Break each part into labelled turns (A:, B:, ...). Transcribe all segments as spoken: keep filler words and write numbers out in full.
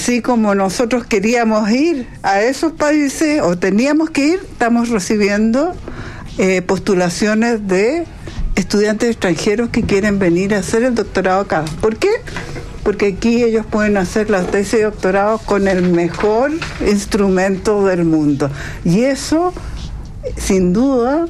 A: así como nosotros queríamos ir a esos países o teníamos que ir, estamos recibiendo eh, postulaciones de estudiantes extranjeros que quieren venir a hacer el doctorado acá. ¿Por qué? Porque aquí ellos pueden hacer la tesis de doctorado con el mejor instrumento del mundo. Y eso, sin duda,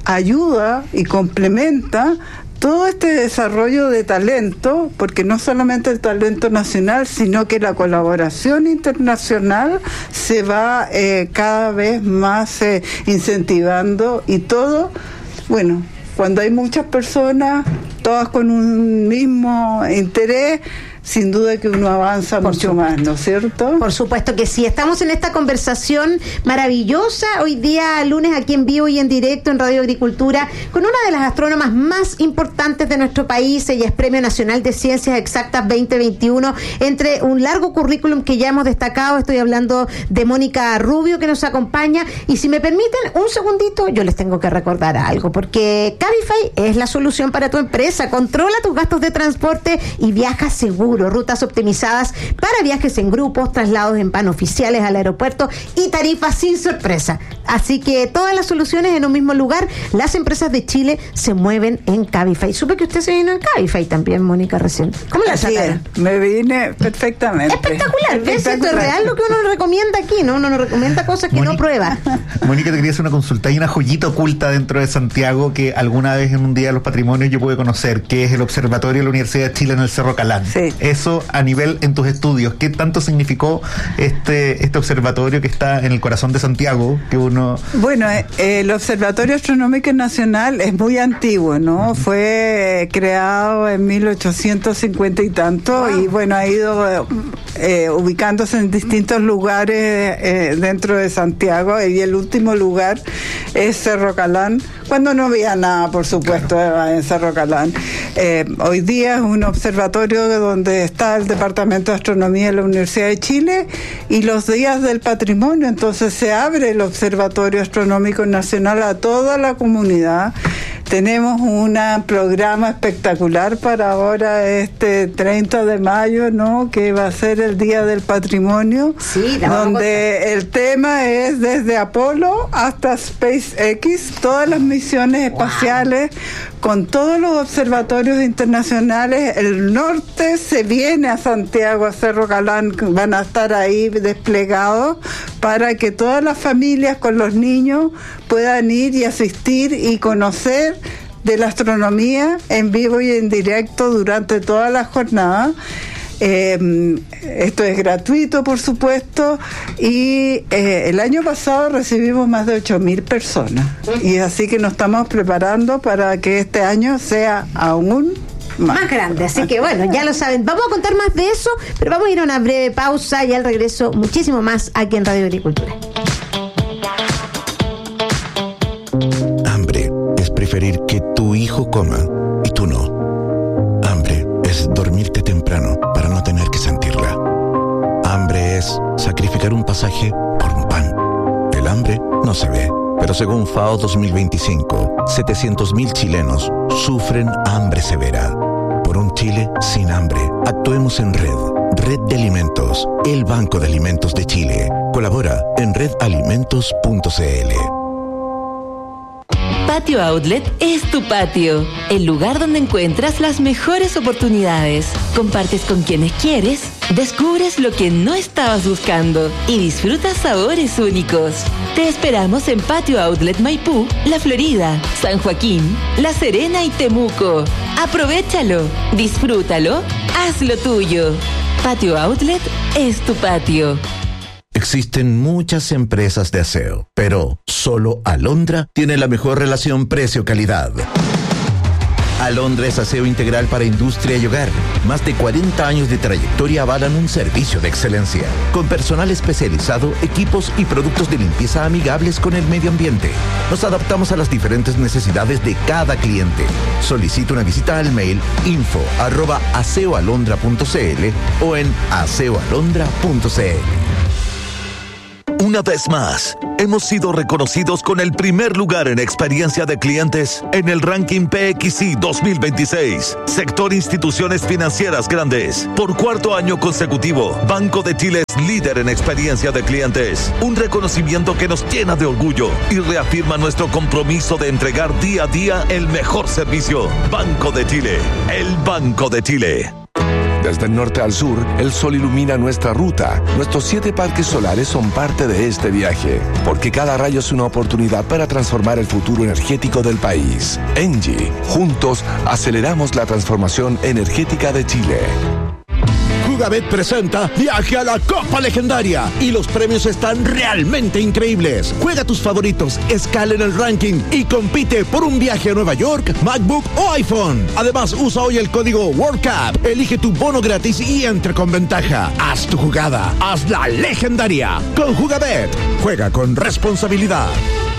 A: ayuda y complementa todo este desarrollo de talento, porque no solamente el talento nacional, sino que la colaboración internacional se va eh, cada vez más eh, incentivando, y todo, bueno, cuando hay muchas personas, todas con un mismo interés, sin duda que uno avanza por mucho supuesto. Más, ¿no es cierto?
B: Por supuesto que sí. Estamos en esta conversación maravillosa, hoy día lunes, aquí en vivo y en directo en Radio Agricultura, con una de las astrónomas más importantes de nuestro país. Ella es Premio Nacional de Ciencias Exactas veinte veintiuno, entre un largo currículum que ya hemos destacado. Estoy hablando de Mónica Rubio, que nos acompaña, y si me permiten un segundito, yo les tengo que recordar algo, porque Cabify es la solución para tu empresa. Controla tus gastos de transporte y viaja seguro. Rutas optimizadas para viajes en grupos, traslados en pan oficiales al aeropuerto y tarifas sin sorpresa. Así que todas las soluciones en un mismo lugar. Las empresas de Chile se mueven en Cabify. Supe que usted se vino en Cabify también, Mónica, recién. ¿Cómo la trataron?
A: Me vine perfectamente.
B: Espectacular. ¿Ves? Esto es real lo que uno recomienda aquí, ¿no? Uno no recomienda cosas que Mónica, no prueba.
C: Mónica, te quería hacer una consulta. Hay una joyita oculta dentro de Santiago que alguna vez en un día de los patrimonios yo pude conocer, que es el Observatorio de la Universidad de Chile en el Cerro Calán.
A: Sí.
C: Eso a nivel en tus estudios, ¿qué tanto significó este este observatorio que está en el corazón de Santiago? Que uno
A: Bueno, eh, el Observatorio Astronómico Nacional es muy antiguo, ¿no? Uh-huh. Fue eh, creado en mil ochocientos cincuenta y tanto, wow. Y bueno, ha ido eh, ubicándose en distintos lugares eh, dentro de Santiago, y el último lugar es Cerro Calán, cuando no había nada, por supuesto, claro. En Cerro Calán. Eh, hoy día es un observatorio donde está el Departamento de Astronomía de la Universidad de Chile, y los días del patrimonio, entonces se abre el Observatorio Astronómico Nacional a toda la comunidad. Tenemos un programa espectacular para ahora, este treinta de mayo, ¿no? Que va a ser el Día del Patrimonio,
B: sí,
A: donde el tema es desde Apolo hasta SpaceX, todas las misiones espaciales, wow. Con todos los observatorios internacionales. El norte se viene a Santiago, a Cerro Calán, van a estar ahí desplegados para que todas las familias con los niños puedan ir y asistir y conocer de la astronomía en vivo y en directo durante toda la jornada. Eh, esto es gratuito, por supuesto, y eh, el año pasado recibimos más de ocho mil personas, y así que nos estamos preparando para que este año sea aún más,
B: más grande, así que bueno, ya lo saben. Vamos a contar más de eso, pero vamos a ir a una breve pausa y al regreso muchísimo más aquí en Radio Agricultura.
D: Hambre es preferir que tu hijo coma y tú no. Hambre es dormirte temprano para no tener que sentirla. Hambre es sacrificar un pasaje por un pan. El hambre no se ve, pero según FAO dos mil veinticinco, setecientos mil chilenos sufren hambre severa. Por un Chile sin hambre, actuemos en red. Red de Alimentos, el Banco de Alimentos de Chile. Colabora en red alimentos punto c l.
E: Patio Outlet es tu patio, el lugar donde encuentras las mejores oportunidades. Compartes con quienes quieres, descubres lo que no estabas buscando y disfrutas sabores únicos. Te esperamos en Patio Outlet Maipú, La Florida, San Joaquín, La Serena y Temuco. Aprovéchalo, disfrútalo, hazlo tuyo. Patio Outlet es tu patio.
D: Existen muchas empresas de aseo, pero solo Alondra tiene la mejor relación precio-calidad. Alondra es aseo integral para industria y hogar. Más de cuarenta años de trayectoria avalan un servicio de excelencia, con personal especializado, equipos y productos de limpieza amigables con el medio ambiente. Nos adaptamos a las diferentes necesidades de cada cliente. Solicita una visita al mail info arroba aseoalondra punto c l o en aseo alondra punto c l.
F: Una vez más, hemos sido reconocidos con el primer lugar en experiencia de clientes en el ranking P X I dos mil veintiséis, sector instituciones financieras grandes. Por cuarto año consecutivo, Banco de Chile es líder en experiencia de clientes. Un reconocimiento que nos llena de orgullo y reafirma nuestro compromiso de entregar día a día el mejor servicio. Banco de Chile, el Banco de Chile.
G: Desde el norte al sur, el sol ilumina nuestra ruta. Nuestros siete parques solares son parte de este viaje, porque cada rayo es una oportunidad para transformar el futuro energético del país. Engie, juntos aceleramos la transformación energética de Chile.
H: Jugabet presenta Viaje a la Copa Legendaria y los premios están realmente increíbles. Juega tus favoritos, escala en el ranking y compite por un viaje a Nueva York, MacBook o iPhone. Además, usa hoy el código World Cup, elige tu bono gratis y entra con ventaja. Haz tu jugada, haz la legendaria. Con Jugabet, juega con responsabilidad.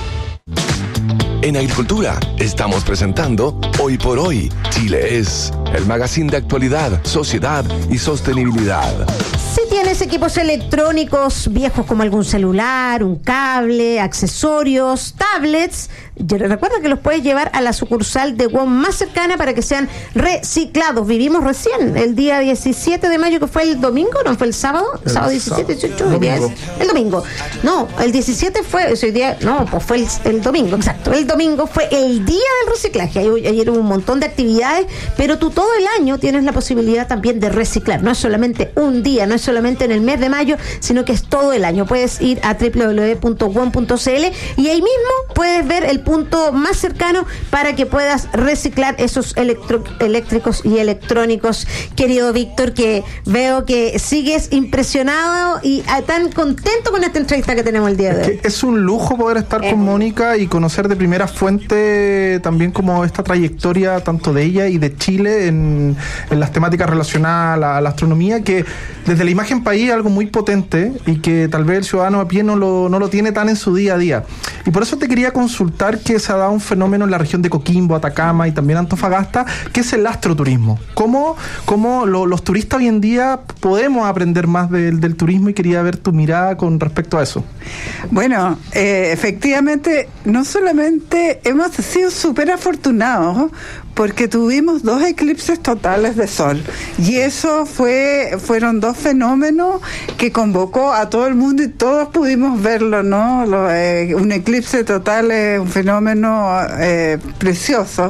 G: En Agricultura estamos presentando Hoy por Hoy, Chile es, el magazine de actualidad, sociedad y sostenibilidad.
B: Si tienes equipos electrónicos viejos como algún celular, un cable, accesorios, tablets, recuerda que los puedes llevar a la sucursal de W O M más cercana para que sean reciclados. Vivimos recién el día diecisiete de mayo, que fue el domingo, ¿no fue el sábado? El sábado diecisiete, dieciocho, el, día es, el domingo. No, el diecisiete fue, ese día, no, pues fue el, el domingo, exacto. El domingo fue el día del reciclaje. Ayer, ayer hubo un montón de actividades, pero tú todo el año tienes la posibilidad también de reciclar. No es solamente un día, no es solamente en el mes de mayo, sino que es todo el año. Puedes ir a doble u doble u doble u punto w o m punto c l y ahí mismo puedes ver el punto más cercano para que puedas reciclar esos electro, eléctricos y electrónicos. Querido Víctor, que veo que sigues impresionado y ah, tan contento con esta entrevista que tenemos el día de hoy.
I: Es, que es un lujo poder estar eh. con Mónica y conocer de primera fuente también como esta trayectoria tanto de ella y de Chile en, en las temáticas relacionadas a la, a la astronomía, que desde la imagen país es algo muy potente y que tal vez el ciudadano a pie no lo, no lo tiene tan en su día a día. Y por eso te quería consultar que se ha dado un fenómeno en la región de Coquimbo, Atacama y también Antofagasta, que es el astroturismo. ¿Cómo, cómo lo, los turistas hoy en día podemos aprender más del, del turismo? Y quería ver tu mirada con respecto a eso.
A: Bueno, eh, efectivamente, no solamente hemos sido súper afortunados, porque tuvimos dos eclipses totales de sol y eso fue fueron dos fenómenos que convocó a todo el mundo y todos pudimos verlo, ¿no? Lo, eh, un eclipse total es un fenómeno eh, precioso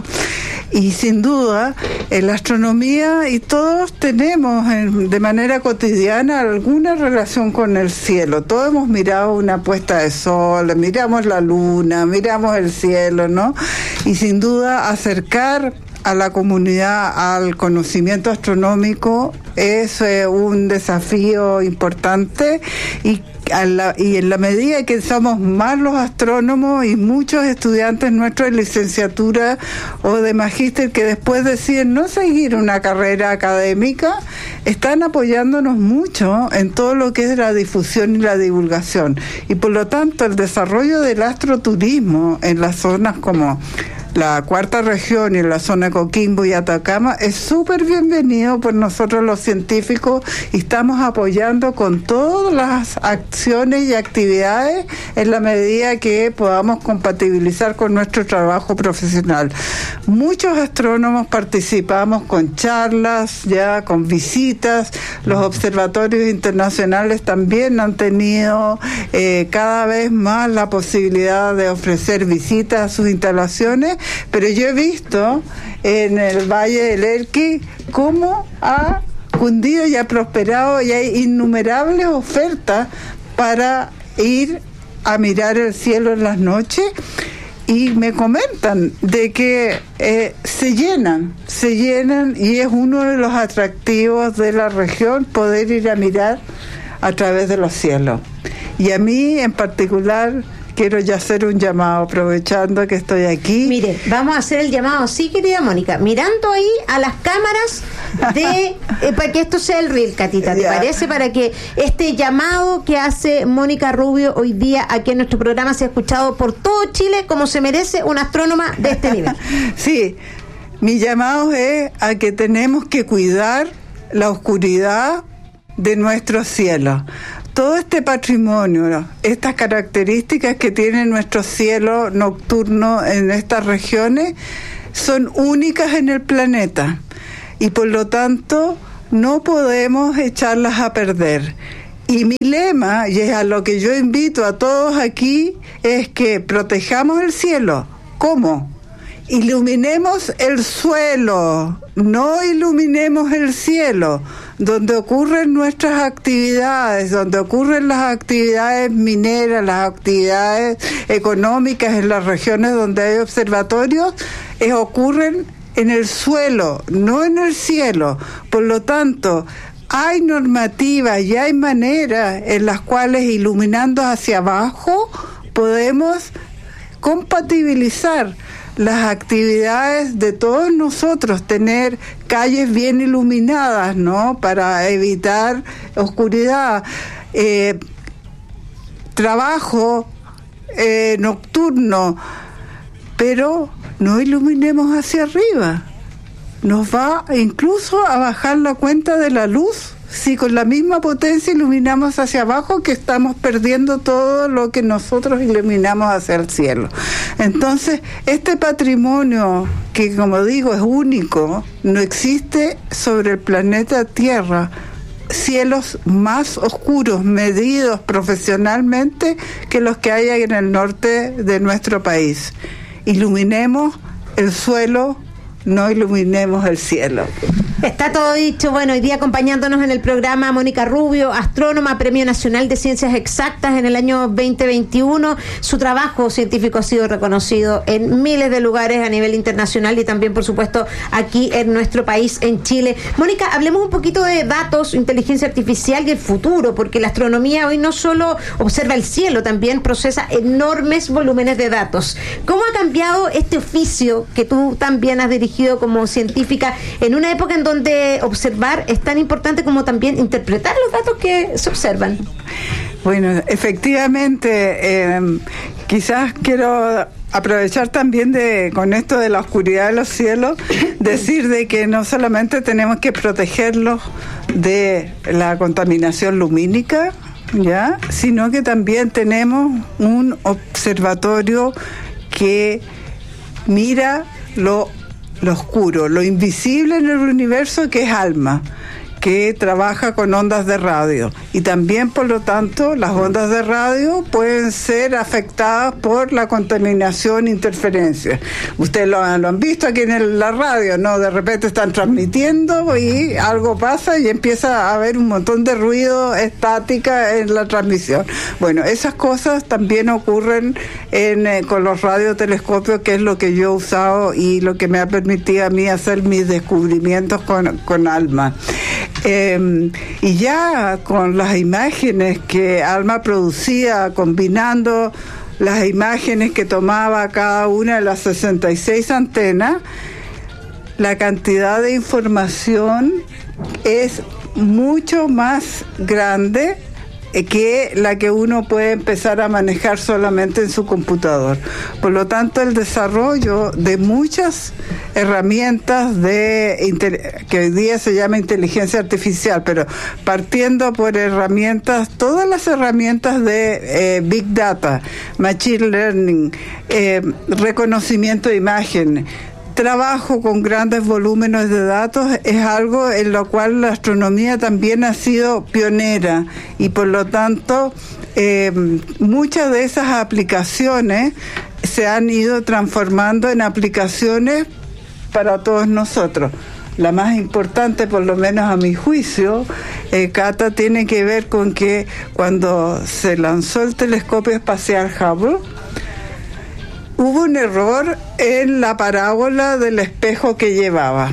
A: y sin duda en la astronomía y todos tenemos en, de manera cotidiana alguna relación con el cielo. Todos hemos mirado una puesta de sol, miramos la luna, miramos el cielo, ¿no? Y sin duda acercar a la comunidad al conocimiento astronómico es eh, un desafío importante y A la, y en la medida que somos más los astrónomos y muchos estudiantes nuestros de licenciatura o de magíster que después deciden no seguir una carrera académica, están apoyándonos mucho en todo lo que es la difusión y la divulgación. Y por lo tanto el desarrollo del astroturismo en las zonas como la cuarta región y la zona de Coquimbo y Atacama es súper bienvenido por nosotros los científicos y estamos apoyando con todas las acciones y actividades en la medida que podamos compatibilizar con nuestro trabajo profesional. Muchos astrónomos participamos con charlas, ya con visitas. Los observatorios internacionales también han tenido eh, cada vez más la posibilidad de ofrecer visitas a sus instalaciones. Pero yo he visto en el Valle del Elqui cómo ha cundido y ha prosperado y hay innumerables ofertas para ir a mirar el cielo en las noches y me comentan de que eh, se llenan, se llenan y es uno de los atractivos de la región poder ir a mirar a través de los cielos. Y a mí en particular quiero ya hacer un llamado, aprovechando que estoy aquí.
B: Mire, vamos a hacer el llamado, sí, querida Mónica, mirando ahí a las cámaras de eh, para que esto sea el reel, Catita, ¿te ya. parece? Para que este llamado que hace Mónica Rubio hoy día aquí en nuestro programa sea escuchado por todo Chile como se merece una astrónoma de este nivel.
A: Sí, mi llamado es a que tenemos que cuidar la oscuridad de nuestro cielo. todo este patrimonio, estas características que tiene nuestro cielo nocturno en estas regiones, son únicas en el planeta y por lo tanto no podemos echarlas a perder. Y mi lema, y es a lo que yo invito a todos aquí, es que protejamos el cielo. ¿Cómo? Iluminemos el suelo, no iluminemos el cielo, donde ocurren nuestras actividades, donde ocurren las actividades mineras, las actividades económicas en las regiones donde hay observatorios, eh, ocurren en el suelo, no en el cielo. Por lo tanto, hay normativas y hay maneras en las cuales, iluminando hacia abajo, podemos compatibilizar las actividades de todos nosotros, tener calles bien iluminadas, ¿no?, para evitar oscuridad, eh, trabajo eh, nocturno, pero no iluminemos hacia arriba. Nos va incluso a bajar la cuenta de la luz si con la misma potencia iluminamos hacia abajo, que estamos perdiendo todo lo que nosotros iluminamos hacia el cielo. Entonces, este patrimonio, que como digo es único, no existe sobre el planeta Tierra cielos más oscuros, medidos profesionalmente, que los que hay en el norte de nuestro país. Iluminemos el suelo, no iluminemos el cielo.
B: Está todo dicho. Bueno, hoy día acompañándonos en el programa Mónica Rubio, astrónoma, Premio Nacional de Ciencias Exactas en el año veinte veintiuno. Su trabajo científico ha sido reconocido en miles de lugares a nivel internacional y también, por supuesto, aquí en nuestro país, en Chile. Mónica, hablemos un poquito de datos, inteligencia artificial y el futuro, porque la astronomía hoy no solo observa el cielo, también procesa enormes volúmenes de datos. ¿Cómo ha cambiado este oficio que tú también has dirigido como científica en una época en donde observar es tan importante como también interpretar los datos que se observan?
A: Bueno, efectivamente, eh, quizás quiero aprovechar también de con esto de la oscuridad de los cielos, decir de que no solamente tenemos que protegerlos de la contaminación lumínica, ya, sino que también tenemos un observatorio que mira lo lo oscuro, lo invisible en el universo, que es ALMA, que trabaja con ondas de radio. Y también, por lo tanto, las ondas de radio pueden ser afectadas por la contaminación, interferencia. Ustedes lo, lo han visto aquí en el, la radio, ¿no? De repente están transmitiendo y algo pasa y empieza a haber un montón de ruido, estática en la transmisión. Bueno, esas cosas también ocurren en, eh, con los radiotelescopios, que es lo que yo he usado y lo que me ha permitido a mí hacer mis descubrimientos con, con ALMA. Eh, y ya con las imágenes que ALMA producía, combinando las imágenes que tomaba cada una de las sesenta y seis antenas, la cantidad de información es mucho más grande que la que uno puede empezar a manejar solamente en su computador. Por lo tanto, el desarrollo de muchas herramientas de que hoy día se llama inteligencia artificial, pero partiendo por herramientas, todas las herramientas de eh, Big Data, Machine Learning, eh, reconocimiento de imagen, trabajo con grandes volúmenes de datos, es algo en lo cual la astronomía también ha sido pionera y por lo tanto eh, muchas de esas aplicaciones se han ido transformando en aplicaciones para todos nosotros. La más importante, por lo menos a mi juicio, eh, Cata, tiene que ver con que cuando se lanzó el telescopio espacial Hubble, hubo un error en la parábola del espejo que llevaba.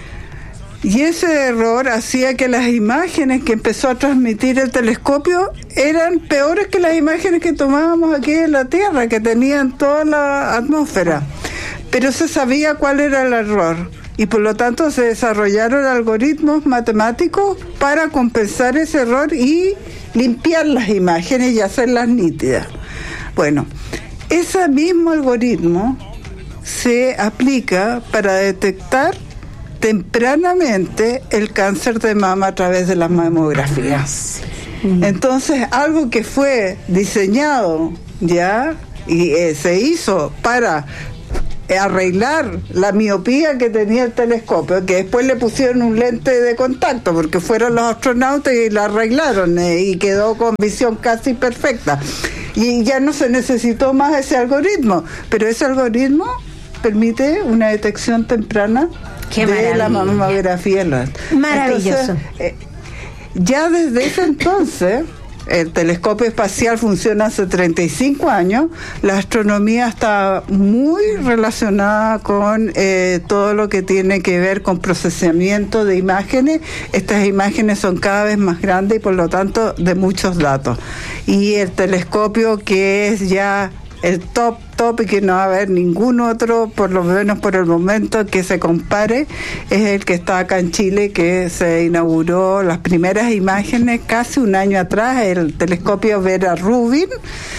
A: Y ese error hacía que las imágenes que empezó a transmitir el telescopio eran peores que las imágenes que tomábamos aquí en la Tierra, que tenían toda la atmósfera. Pero se sabía cuál era el error. Y por lo tanto se desarrollaron algoritmos matemáticos para compensar ese error y limpiar las imágenes y hacerlas nítidas. Bueno, ese mismo algoritmo se aplica para detectar tempranamente el cáncer de mama a través de las mamografías. Mm. Entonces, algo que fue diseñado ya y eh, se hizo para arreglar la miopía que tenía el telescopio, que después le pusieron un lente de contacto porque fueron los astronautas y la arreglaron eh, y quedó con visión casi perfecta, y ya no se necesitó más ese algoritmo, pero ese algoritmo permite una detección temprana Qué de maravilla. La mamografía.
B: Maravilloso.
A: Entonces, eh, ya desde ese entonces el telescopio espacial funciona hace treinta y cinco años. La astronomía está muy relacionada con eh, todo lo que tiene que ver con procesamiento de imágenes. Estas imágenes son cada vez más grandes y por lo tanto de muchos datos. Y el telescopio que es ya el top top y que no va a haber ningún otro, por lo menos por el momento, que se compare, es el que está acá en Chile, que se inauguró las primeras imágenes casi un año atrás, el telescopio Vera Rubin,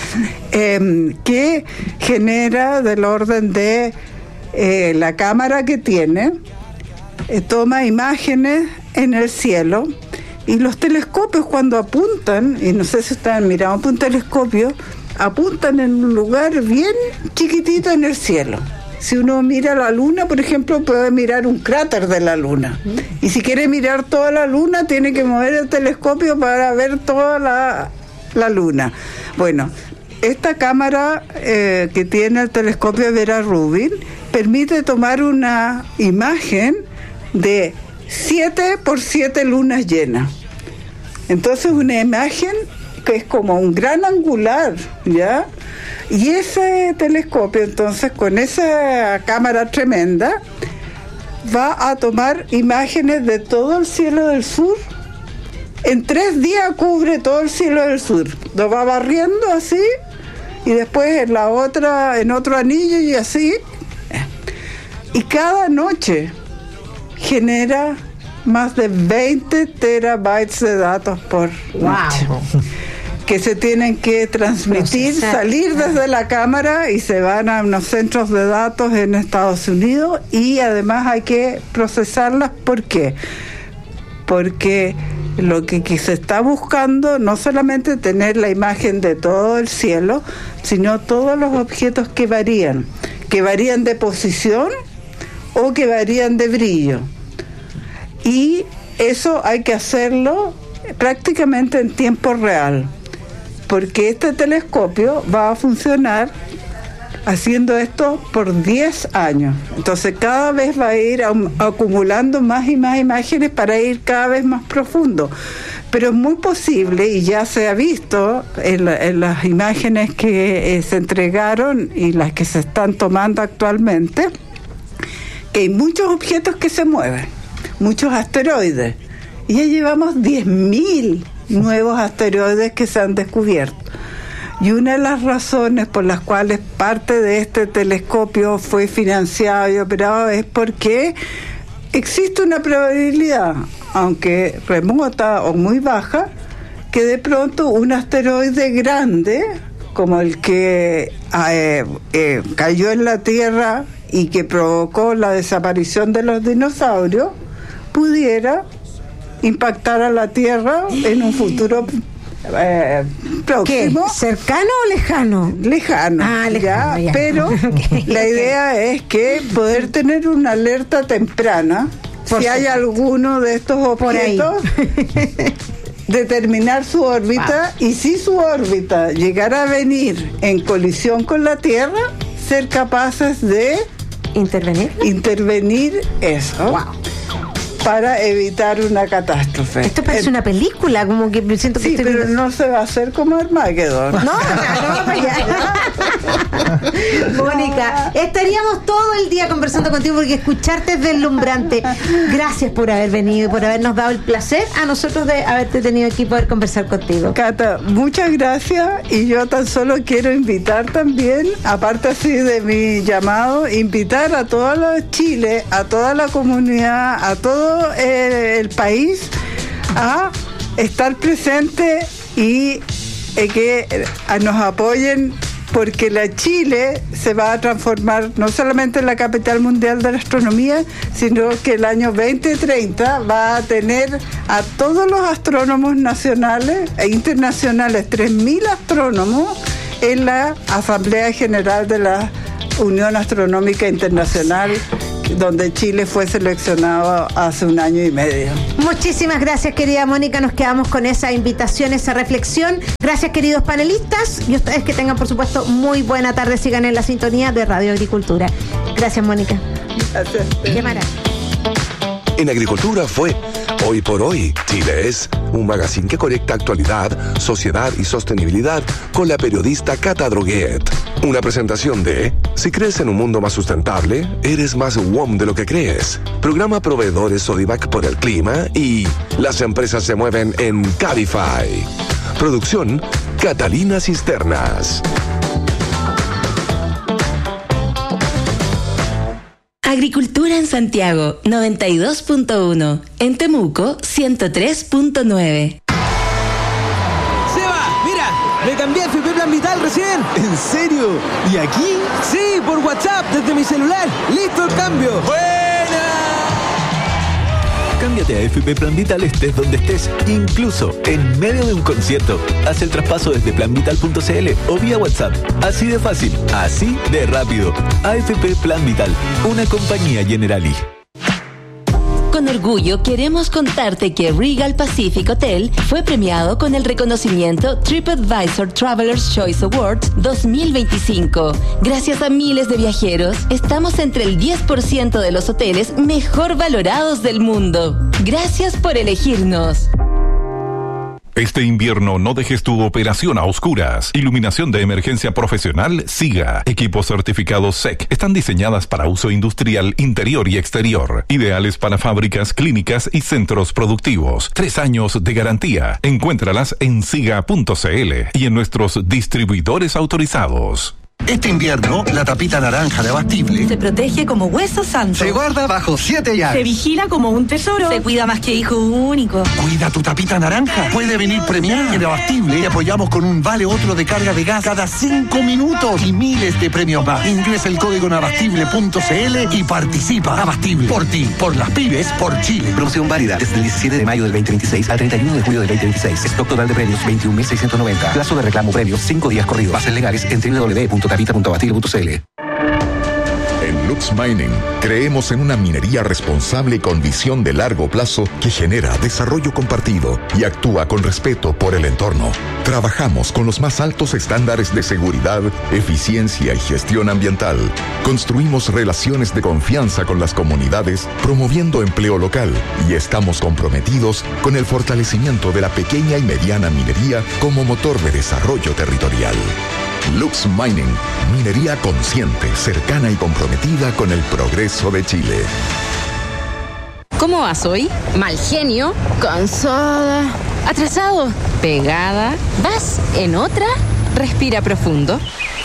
A: eh, que genera del orden de eh, la cámara que tiene, eh, toma imágenes en el cielo, y los telescopios cuando apuntan, y no sé si ustedes miraban un telescopio, apuntan en un lugar bien chiquitito en el cielo. Si uno mira la luna, por ejemplo, puede mirar un cráter de la luna. Y si quiere mirar toda la luna, tiene que mover el telescopio para ver toda la, la luna. Bueno, esta cámara eh, que tiene el telescopio Vera Rubin permite tomar una imagen de siete por siete lunas llenas. Entonces, una imagen que es como un gran angular, ¿ya? Y ese telescopio, entonces, con esa cámara tremenda, va a tomar imágenes de todo el cielo del sur. En tres días cubre todo el cielo del sur. Lo va barriendo así, y después en la otra, en otro anillo y así. Y cada noche genera más de veinte terabytes de datos por noche. Wow. Que se tienen que transmitir, procesar. Salir desde la cámara y se van a unos centros de datos en Estados Unidos, y además hay que procesarlas. ¿Por qué? Porque lo que, que se está buscando no solamente tener la imagen de todo el cielo, sino todos los objetos que varían, que varían de posición o que varían de brillo. Y eso hay que hacerlo prácticamente en tiempo real, porque este telescopio va a funcionar haciendo esto por diez años. Entonces cada vez va a ir acumulando más y más imágenes para ir cada vez más profundo. Pero es muy posible, y ya se ha visto en, la, en las imágenes que eh, se entregaron y las que se están tomando actualmente, que hay muchos objetos que se mueven, muchos asteroides. Y ya llevamos diez mil nuevos asteroides que se han descubierto. Y una de las razones por las cuales parte de este telescopio fue financiado y operado es porque existe una probabilidad, aunque remota o muy baja, que de pronto un asteroide grande, como el que eh, eh, cayó en la Tierra y que provocó la desaparición de los dinosaurios, pudiera impactar a la Tierra en un futuro eh, próximo.
B: ¿Qué? ¿Cercano o lejano?
A: Lejano,
B: ah, lejano
A: ya,
B: ya.
A: Pero okay, la idea okay. es que poder tener una alerta temprana, por si supuesto. Hay alguno de estos objetos, determinar su órbita, wow. Y si su órbita llegara a venir en colisión con la Tierra, ser capaces de
B: intervenir,
A: intervenir eso.
B: Wow.
A: Para evitar una catástrofe.
B: Esto parece el, una película, como que siento que
A: sí,
B: estoy
A: pero
B: viendo...
A: no se va a hacer como Armageddon.
B: No, no, no, para allá. Mónica, estaríamos todo el día conversando contigo porque escucharte es deslumbrante. Gracias por haber venido y por habernos dado el placer a nosotros de haberte tenido aquí y poder conversar contigo.
A: Cata, muchas gracias, y yo tan solo quiero invitar también, aparte así de mi llamado, invitar a todo Chile, a toda la comunidad, a todo el, el país a estar presente y eh, que eh, nos apoyen porque la Chile se va a transformar no solamente en la capital mundial de la astronomía, sino que el año veinte treinta va a tener a todos los astrónomos nacionales e internacionales, tres mil astrónomos, en la Asamblea General de la Unión Astronómica Internacional, donde Chile fue seleccionado hace un año y medio.
B: Muchísimas gracias, querida Mónica. Nos quedamos con esa invitación, esa reflexión. Gracias, queridos panelistas. Y ustedes que tengan, por supuesto, muy buena tarde. Sigan en la sintonía de Radio Agricultura. Gracias, Mónica.
A: Gracias.
B: Qué maravilla.
G: En Agricultura fue Hoy por Hoy. Chile es un magazine que conecta actualidad, sociedad y sostenibilidad con la periodista Cata Droguet. Una presentación de Si crees en un mundo más sustentable, eres más W O M de lo que crees. Programa Proveedores Sodivac por el clima y las empresas se mueven en Cabify. Producción Catalina Cisternas.
E: Agricultura en Santiago, noventa y dos punto uno. En Temuco, ciento tres punto nueve.
J: Seba, mira, me cambié a F P Plan Vital recién.
K: ¿En serio? ¿Y aquí?
J: Sí, por WhatsApp, desde mi celular. ¡Listo el cambio!
K: ¡Buena! Cámbiate a F P Plan Vital estés donde estés, incluso en medio de un concierto. Haz el traspaso desde plan vital punto c l o vía WhatsApp. Así de fácil, así de rápido. A F P Plan Vital, una compañía Generali.
E: Con orgullo queremos contarte que Regal Pacific Hotel fue premiado con el reconocimiento TripAdvisor Traveler's Choice Awards dos mil veinticinco. Gracias a miles de viajeros, estamos entre el diez por ciento de los hoteles mejor valorados del mundo. Gracias por elegirnos.
L: Este invierno no dejes tu operación a oscuras. Iluminación de emergencia profesional SIGA. Equipos certificados S E C. Están diseñadas para uso industrial interior y exterior. Ideales para fábricas, clínicas y centros productivos. Tres años de garantía. Encuéntralas en siga punto c l y en nuestros distribuidores autorizados.
M: Este invierno, la tapita naranja de Abastible
N: se protege como hueso santo.
M: Se guarda bajo siete llaves.
N: Se vigila como un tesoro. Se cuida más que hijo único.
M: Cuida tu tapita naranja. Puede venir premiada. En Abastible te apoyamos con un vale otro de carga de gas cada cinco minutos y miles de premios más. Ingresa el código en abastible punto c l y participa. Abastible. Por ti, por las pymes, por Chile.
O: Promoción válida desde el diecisiete de mayo del veinte veintiséis al treinta y uno de julio del veinte veintiséis. Stock total de premios veintiún mil seiscientos noventa. Plazo de reclamo premios cinco días corridos. Bases legales en doble u doble u doble u punto tapita punto abastible punto c l.
P: En Lux Mining creemos en una minería responsable con visión de largo plazo que genera desarrollo compartido y actúa con respeto por el entorno. Trabajamos con los más altos estándares de seguridad, eficiencia y gestión ambiental. Construimos relaciones de confianza con las comunidades, promoviendo empleo local, y estamos comprometidos con el fortalecimiento de la pequeña y mediana minería como motor de desarrollo territorial. Lux Mining, minería consciente, cercana y comprometida con el progreso de Chile.
Q: ¿Cómo vas hoy? Mal genio, cansada, atrasado, pegada. ¿Vas en otra? Respira profundo.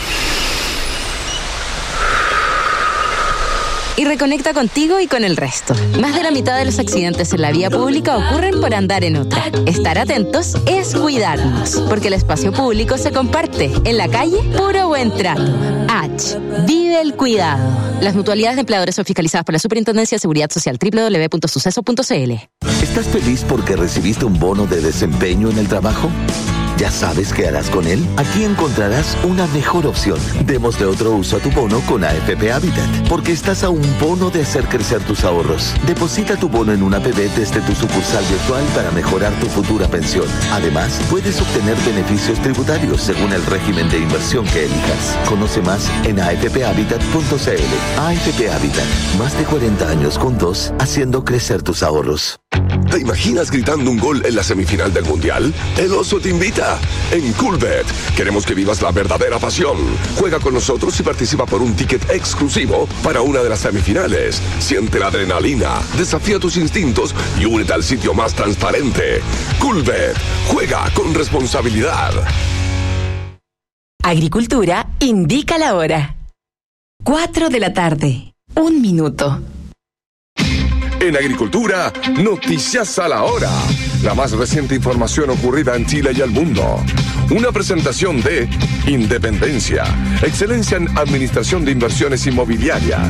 Q: Y reconecta contigo y con el resto. Más de la mitad de los accidentes en la vía pública ocurren por andar en otra. Estar atentos es cuidarnos, porque el espacio público se comparte. En la calle, puro buen trato. H. Vive el cuidado. Las mutualidades de empleadores son fiscalizadas por la Superintendencia de Seguridad Social. doble u doble u doble u punto suceso punto c l.
F: ¿Estás feliz porque recibiste un bono de desempeño en el trabajo? ¿Ya sabes qué harás con él? Aquí encontrarás una mejor opción. Démosle otro uso a tu bono con A F P Habitat, porque estás a un bono de hacer crecer tus ahorros. Deposita tu bono en una A P B desde tu sucursal virtual para mejorar tu futura pensión. Además, puedes obtener beneficios tributarios según el régimen de inversión que elijas. Conoce más en a f p habitat punto c l. A F P Habitat, más de cuarenta años juntos, haciendo crecer tus ahorros.
G: ¿Te imaginas gritando un gol en la semifinal del Mundial? El Oso te invita. En Coolbet queremos que vivas la verdadera pasión. Juega con nosotros y participa por un ticket exclusivo para una de las semifinales. Siente la adrenalina, desafía tus instintos y únete al sitio más transparente. Coolbet. Juega con responsabilidad.
E: Agricultura indica la hora. Cuatro de la tarde. Un minuto.
G: En Agricultura, noticias a la hora. La más reciente información ocurrida en Chile y el mundo. Una presentación de Independencia, excelencia en administración de inversiones inmobiliarias.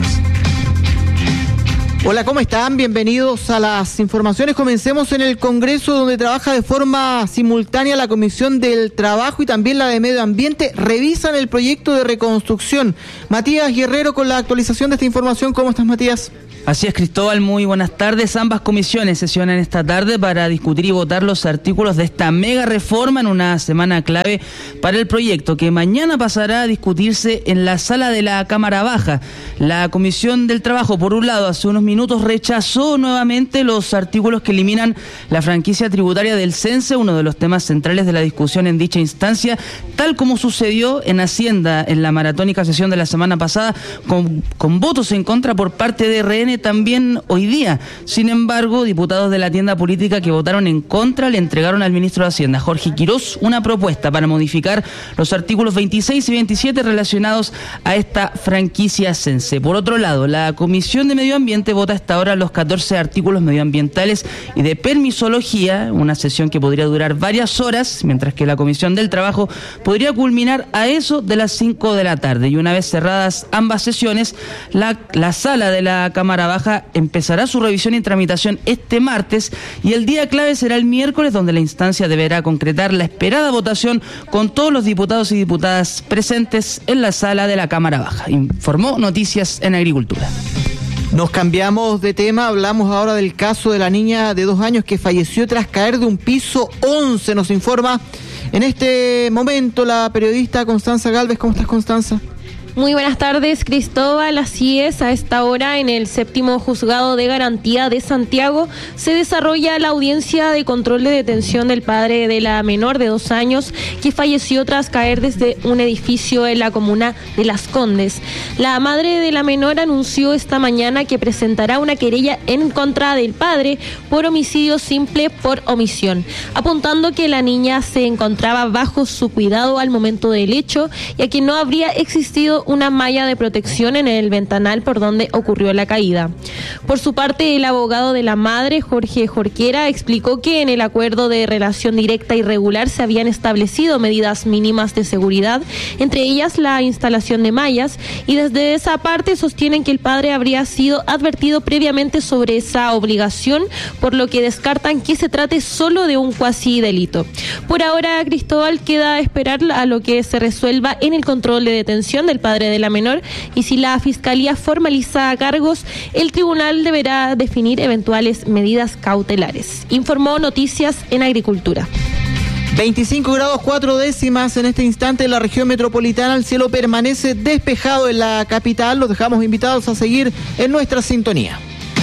R: Hola, ¿cómo están? Bienvenidos a las informaciones. Comencemos en el Congreso, donde trabaja de forma simultánea la Comisión del Trabajo y también la de Medio Ambiente. Revisan el proyecto de reconstrucción. Matías Guerrero con la actualización de esta información. ¿Cómo estás, Matías?
S: Así es, Cristóbal, muy buenas tardes. Ambas comisiones sesionan esta tarde para discutir y votar los artículos de esta mega reforma en una semana clave para el proyecto, que mañana pasará a discutirse en la sala de la Cámara Baja. La Comisión del Trabajo, por un lado, hace unos minutos rechazó nuevamente los artículos que eliminan la franquicia tributaria del CENSE, uno de los temas centrales de la discusión en dicha instancia, tal como sucedió en Hacienda en la maratónica sesión de la semana pasada, con, con votos en contra por parte de R N también hoy día. Sin embargo, diputados de la tienda política que votaron en contra le entregaron al ministro de Hacienda, Jorge Quirós, una propuesta para modificar los artículos veintiséis y veintisiete relacionados a esta franquicia CENSE. Por otro lado, la Comisión de Medio Ambiente vota hasta ahora los catorce artículos medioambientales y de permisología, una sesión que podría durar varias horas, mientras que la Comisión del Trabajo podría culminar a eso de las cinco de la tarde. Y una vez cerradas ambas sesiones, la, la sala de la Cámara Baja empezará su revisión y tramitación este martes, y el día clave será el miércoles, donde la instancia deberá concretar la esperada votación con todos los diputados y diputadas presentes en la sala de la Cámara Baja. Informó Noticias en Agricultura.
R: Nos cambiamos de tema, hablamos ahora del caso de la niña de dos años que falleció tras caer de un piso once, nos informa en este momento la periodista Constanza Galvez. ¿Cómo estás, Constanza?
T: Muy buenas tardes, Cristóbal. Así es, a esta hora en el séptimo juzgado de garantía de Santiago se desarrolla la audiencia de control de detención del padre de la menor de dos años que falleció tras caer desde un edificio en la comuna de Las Condes. La madre de la menor anunció esta mañana que presentará una querella en contra del padre por homicidio simple por omisión, apuntando que la niña se encontraba bajo su cuidado al momento del hecho y a que no habría existido una malla de protección en el ventanal por donde ocurrió la caída. Por su parte, el abogado de la madre, Jorge Jorquera, explicó que en el acuerdo de relación directa y regular se habían establecido medidas mínimas de seguridad, entre ellas la instalación de mallas, y desde esa parte sostienen que el padre habría sido advertido previamente sobre esa obligación, por lo que descartan que se trate solo de un cuasi delito. Por ahora, Cristóbal, queda esperar a lo que se resuelva en el control de detención del padre de la menor, y si la Fiscalía formaliza cargos, el tribunal deberá definir eventuales medidas cautelares. Informó Noticias en Agricultura.
R: veinticinco grados cuatro décimas en este instante en la región metropolitana. El cielo permanece despejado en la capital. Los dejamos invitados a seguir en nuestra sintonía.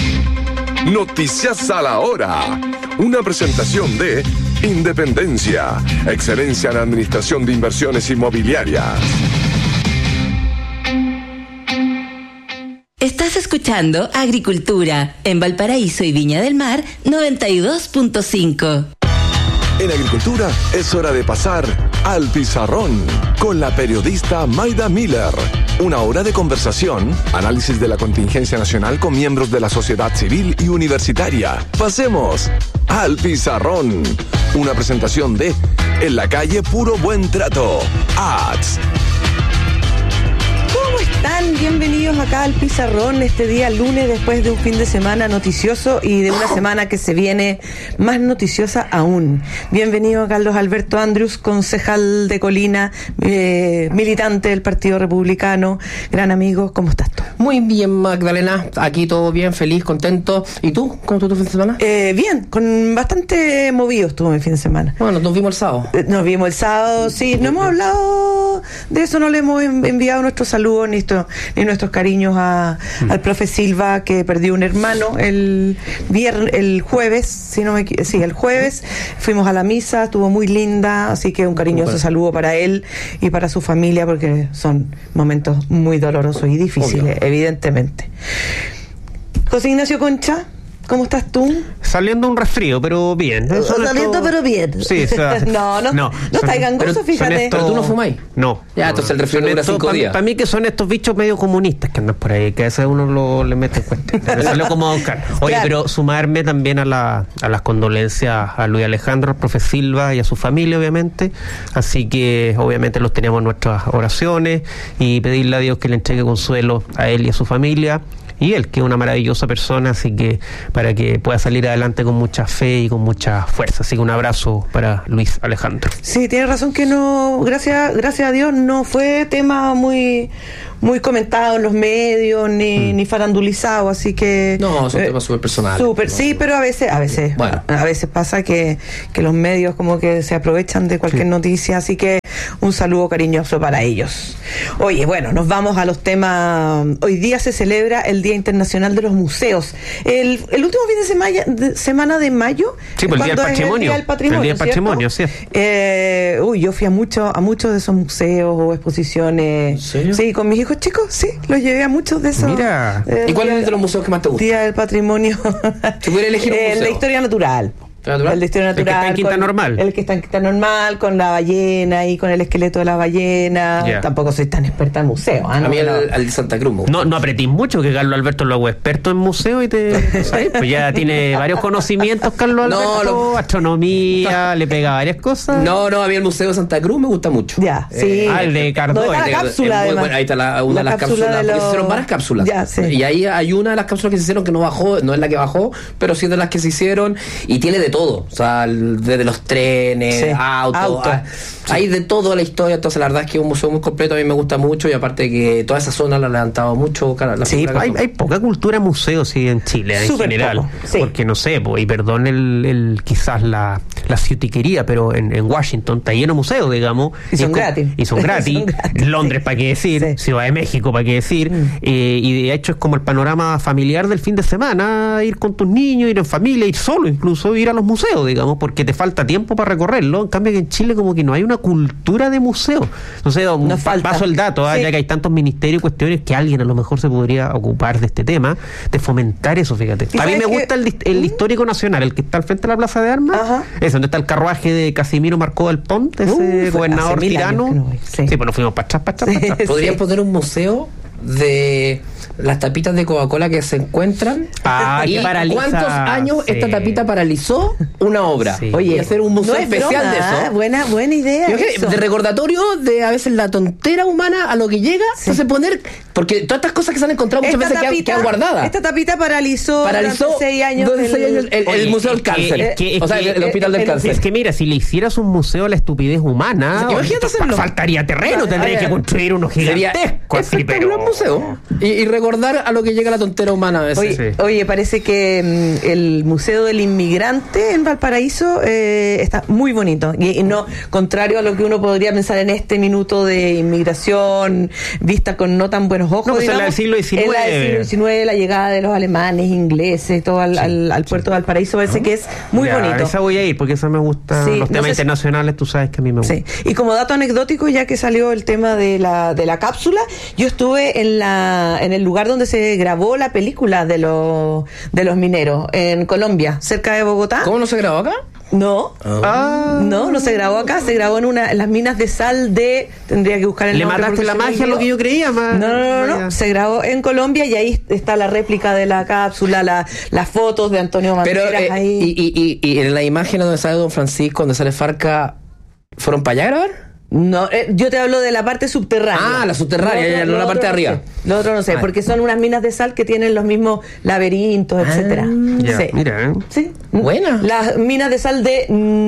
G: Noticias a la hora. Una presentación de Independencia, excelencia en administración de inversiones inmobiliarias.
E: Estás escuchando Agricultura en Valparaíso y Viña del Mar noventa y dos punto cinco.
G: En Agricultura es hora de pasar al pizarrón con la periodista Maida Miller. Una hora de conversación, análisis de la contingencia nacional con miembros de la sociedad civil y universitaria. Pasemos al pizarrón. Una presentación de En la Calle Puro Buen Trato. Ads.
U: ¿Cómo están? Bienvenidos acá al Pizarrón este día lunes, después de un fin de semana noticioso y de una semana que se viene más noticiosa aún. Bienvenido a Carlos Alberto Andrews, concejal de Colina, eh, militante del Partido Republicano, gran amigo. ¿Cómo estás tú?
V: Muy bien, Magdalena, aquí todo bien, feliz, contento. ¿Y tú? ¿Cómo estuvo tu fin de semana?
U: Eh, bien, con bastante movido estuvo mi fin de semana.
V: Bueno, nos vimos el sábado.
U: Eh, nos vimos el sábado, sí, no hemos hablado de eso, no le hemos enviado nuestros saludos ni, esto, ni nuestros cariños a, mm. al profe Silva, que perdió un hermano el viernes, el jueves, si no me sí, el jueves fuimos a la misa, estuvo muy linda, así que un cariñoso saludo para él y para su familia, porque son momentos muy dolorosos y difíciles, obvio, evidentemente. José Ignacio Concha, ¿Cómo estás tú?
C: Saliendo un resfrío, pero bien.
U: Son Saliendo estos... pero bien.
C: Sí, o sea,
U: no, no, no, no está gangoso, fíjate.
V: Estos... Pero tú no fumáis.
C: No.
V: Ya, entonces el resfrío dura cinco
C: pa,
V: días.
C: Para mí que son estos bichos medio comunistas que andan por ahí, que a veces uno lo, le mete en cuestión. Salió como a buscar. Oye, claro. Pero sumarme también a, la, a las condolencias a Luis Alejandro, al profe Silva y a su familia, obviamente. Así que, obviamente, los tenemos en nuestras oraciones y pedirle a Dios que le entregue consuelo a él y a su familia. Y él, que es una maravillosa persona, así que para que pueda salir adelante con mucha fe y con mucha fuerza. Así que un abrazo para Luis Alejandro.
U: Sí, tiene razón que no, gracias, gracias a Dios, no fue tema muy muy comentado en los medios, ni, mm. ni farandulizado, así que...
V: No, son eh, temas súper personales.
U: Súper,
V: ¿no?
U: Sí, pero a veces, a veces, bueno. a, a veces pasa que, que los medios como que se aprovechan de cualquier sí. noticia, así que un saludo cariñoso para ellos. Oye, bueno, nos vamos a los temas. Hoy día se celebra el Día Internacional de los Museos. El, el último fin de semana de, semana de mayo.
C: Sí, pues el Día del Patrimonio. El Día del Patrimonio, el Día del Patrimonio, sí.
U: Eh, uy, yo fui a, mucho, a muchos de esos museos o exposiciones.
V: ¿En serio?
U: Sí, con mis hijos chicos, sí, los llevé a muchos de esos.
C: Mira.
U: Eh,
V: ¿Y cuál es de los museos que más te gusta?
U: Día del Patrimonio.
V: Si pudiera elegir un
U: eh,
V: museo.
U: La historia natural.
V: ¿Natural?
U: El de historia natural.
C: El que está en Quinta
U: con,
C: Normal.
U: El que está en Quinta Normal, con la ballena y con el esqueleto de la ballena. Yeah. Tampoco soy tan experta en museo. ¿eh?
V: A
U: no,
V: mí
U: no.
V: el, el de Santa Cruz.
C: No, no apretís mucho, que Carlos Alberto lo hago experto en museo y te. ¿sabes? Pues ya tiene varios conocimientos, Carlos Alberto. No, lo... astronomía, le pega varias cosas.
V: No, no, a mí el Museo de Santa Cruz me gusta mucho.
U: Ya, sí.
V: Eh,
C: ah, el de Cardó.
U: No,
V: el
U: de la cápsula,
V: muy bueno. Ahí está la, una la de las cápsulas. De los... Porque se hicieron varias cápsulas.
U: Ya, sí.
V: Y ahí hay una de las cápsulas que se hicieron que no bajó, no es la que bajó, pero sí es de las que se hicieron y tiene de todo. O sea, desde los trenes, sí, autos, auto. a, sí. hay de todo la historia. Entonces la verdad es que es un museo muy completo, a mí me gusta mucho y aparte que toda esa zona la ha levantado mucho. La
C: sí, hay, hay poca cultura museo sí en Chile Super en general, sí. Porque no sé, pues, y perdón el, el quizás la, la ciutiquería, pero en, en Washington está lleno de museos, digamos,
U: y son
C: y
U: gratis
C: y son gratis, son gratis Londres sí. para qué decir, sí. Ciudad de México para qué decir, mm. eh, y de hecho es como el panorama familiar del fin de semana, ir con tus niños, ir en familia, ir solo incluso, ir a los museos, digamos, porque te falta tiempo para recorrerlo. En cambio que en Chile como que no hay una cultura de museo. No sé, un, paso el dato, ¿eh? Sí. Ya que hay tantos ministerios y cuestiones que alguien a lo mejor se podría ocupar de este tema, de fomentar eso, fíjate. A mí me gusta el, el histórico nacional, el que está al frente de la Plaza de Armas, ajá. Ese donde está el carruaje de Casimiro Marcó del Ponte, ese uh, gobernador tirano. No sí. sí, pues nos fuimos para atrás, para atrás, para atrás.
V: Podrían sí. poner un museo de las tapitas de Coca-Cola que se encuentran
C: ah,
V: y cuántos años sí. esta tapita paralizó una obra. Sí.
U: Oye,
V: y hacer un museo
U: no
V: especial
U: broma,
V: de eso.
U: Buena, buena idea.
V: Yo, de recordatorio de a veces la tontera humana a lo que llega, sí. entonces poner, porque todas estas cosas que se han encontrado muchas esta veces tapita, quedan, quedan guardadas.
U: Esta tapita paralizó,
V: paralizó
U: durante seis años,
V: el, seis años el, oye, el Museo del Cáncer.
C: Es que, es
V: o sea, el, el Hospital
C: es,
V: del Cáncer.
C: Es que mira, si le hicieras un museo a la estupidez humana,
V: o sea,
C: fa- faltaría terreno, tendría que construir unos gigantescos.
V: Así, pero un museo. Y, y recordar a lo que llega la tontera humana a veces.
U: Oye, sí. oye parece que mm, el Museo del Inmigrante en Valparaíso eh, está muy bonito. Y, y no, contrario a lo que uno podría pensar en este minuto de inmigración, vista con no tan buenos ojos.
C: No, pues
U: digamos,
C: en la del siglo diecinueve.
U: En la del siglo diecinueve, la llegada de los alemanes, ingleses, todo al, sí, al, al puerto sí. de Valparaíso, parece ¿no? que es muy
C: ya,
U: bonito.
C: Esa voy a ir, porque esa me gusta. Sí, los temas no sé internacionales, tú sabes que a mí me gusta.
U: Sí. Y como dato anecdótico, ya que salió el tema de la, de la cápsula, yo estuve en la en el lugar donde se grabó la película de los de los mineros en Colombia, cerca de Bogotá.
V: ¿Cómo no se grabó acá?
U: No, ah. no, no se grabó acá, se grabó en una en las minas de sal de, tendría que buscar el
C: Le nombre. Le mataste la magia a lo que yo creía, más.
U: No, no, no, no, se grabó en Colombia y ahí está la réplica de la cápsula, la, las fotos de Antonio Banderas.
V: Pero, eh,
U: ahí.
V: Y, y, y, y en la imagen donde sale Don Francisco, donde sale Farca, ¿fueron para allá a grabar?
U: No, eh, yo te hablo de la parte subterránea.
V: Ah, la subterránea, otro, no la parte de arriba.
U: No sé. Lo otro no sé, ah. porque son unas minas de sal que tienen los mismos laberintos, ah, etcétera.
C: Ya, sí. Mira, ¿eh?
U: Sí.
V: Buena.
U: Las minas de sal de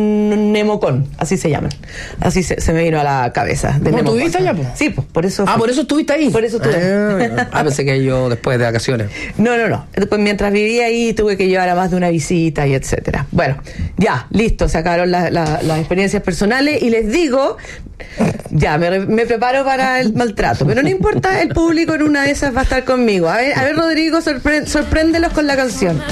U: Nemocón, así se llaman. Así se, se me vino a la cabeza. De
V: ¿No estuviste allá? Po?
U: Sí, pues, por eso.
V: Ah,
U: fui.
V: por eso estuviste ahí.
U: Por eso estuve.
V: Ah, ah, pensé que yo después de vacaciones.
U: No, no, no. Después, mientras vivía ahí, tuve que llevar a más de una visita y etcétera. Bueno, ya, listo, se acabaron la, la, las experiencias personales y les digo, ya, me, me preparo para el maltrato, pero no importa, el público en una de esas va a estar conmigo. A ver, a ver Rodrigo, sorpre, sorpréndelos con la canción.